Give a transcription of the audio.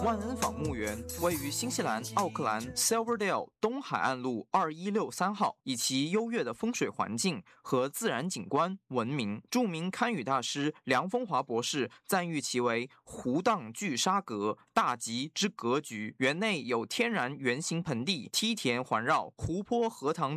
万恩坊墓园位于新西兰奥克兰 Silverdale 东海岸路2163号，以其优越的风水环境和自然景观闻名。著名堪舆大师梁风华博士赞誉其为湖荡聚沙阁，大吉之格局。园内有天然圆形盆地，梯田环绕，湖泊荷塘